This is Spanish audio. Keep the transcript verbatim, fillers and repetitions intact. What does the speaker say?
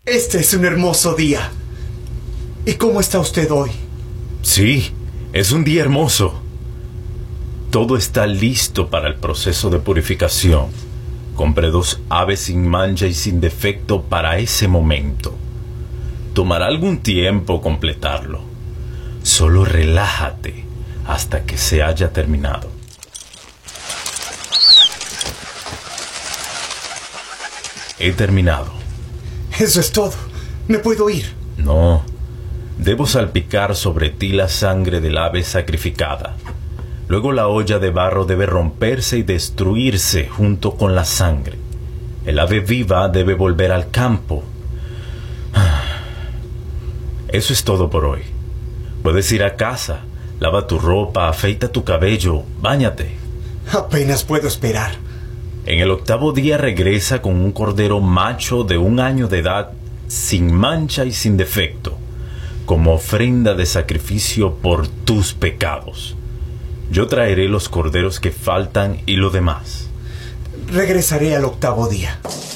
Este es un hermoso día. ¿Y cómo está usted hoy? Sí, es un día hermoso. Todo está listo para el proceso de purificación. Compré dos aves sin mancha y sin defecto para ese momento. Tomará algún tiempo completarlo. Solo relájate hasta que se haya terminado. He terminado. Eso es todo. ¿Me puedo ir? No. Debo salpicar sobre ti la sangre del ave sacrificada. Luego la olla de barro debe romperse y destruirse junto con la sangre. El ave viva debe volver al campo. Eso es todo por hoy. Puedes ir a casa. Lava tu ropa, afeita tu cabello, báñate. Apenas puedo esperar. En el octavo día regresa con un cordero macho de un año de edad, sin mancha y sin defecto, como ofrenda de sacrificio por tus pecados. Yo traeré los corderos que faltan y lo demás. Regresaré al octavo día.